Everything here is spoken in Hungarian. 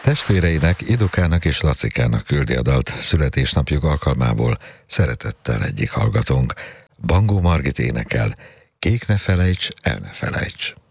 Testvéreinek, Idukának és Lacikának küldi a dalt születésnapjuk alkalmából szeretettel egyik hallgatónk. Bangó Margit énekel, Kék ne felejts, el ne felejts.